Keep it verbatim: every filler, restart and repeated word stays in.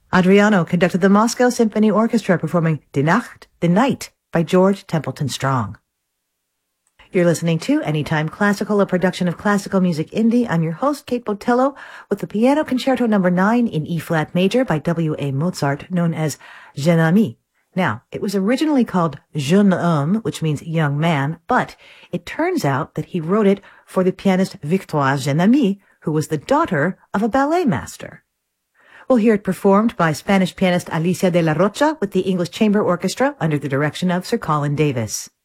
Adriano conducted the Moscow Symphony Orchestra performing Die Nacht, The Night by George Templeton Strong. You're listening to Anytime Classical, a production of Classical Music Indie. I'm your host, Kate Botello, with the Piano Concerto number nine in E-flat major by W A Mozart, known as Jeune Ami. Now, it was originally called Jeune Homme, which means young man, but it turns out that he wrote it for the pianist Victoire Jeune Ami, who was the daughter of a ballet master. We'll hear it performed by Spanish pianist Alicia de la Rocha with the English Chamber Orchestra under the direction of Sir Colin Davis.